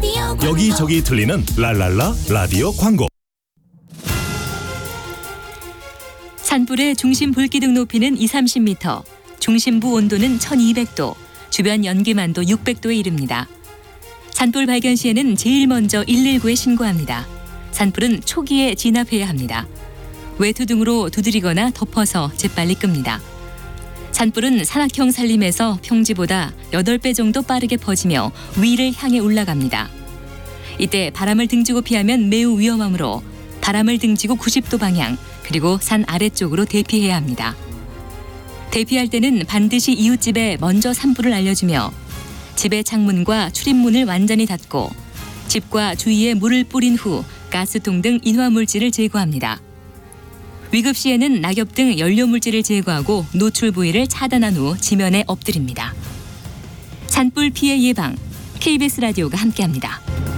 여기저기 들리는 랄랄라 라디오 광고. 산불의 중심 불기둥 높이는 20-30m, 중심부 온도는 1200도, 주변 연기만도 600도에 이릅니다. 산불 발견 시에는 제일 먼저 119에 신고합니다. 산불은 초기에 진압해야 합니다. 외투 등으로 두드리거나 덮어서 재빨리 끕니다. 산불은 산악형 산림에서 평지보다 8배 정도 빠르게 퍼지며 위를 향해 올라갑니다. 이때 바람을 등지고 피하면 매우 위험하므로 바람을 등지고 90도 방향, 그리고 산 아래쪽으로 대피해야 합니다. 대피할 때는 반드시 이웃집에 먼저 산불을 알려주며 집의 창문과 출입문을 완전히 닫고 집과 주위에 물을 뿌린 후 가스통 등 인화물질을 제거합니다. 위급 시에는 낙엽 등 연료물질을 제거하고 노출 부위를 차단한 후 지면에 엎드립니다. 산불 피해 예방, KBS 라디오가 함께합니다.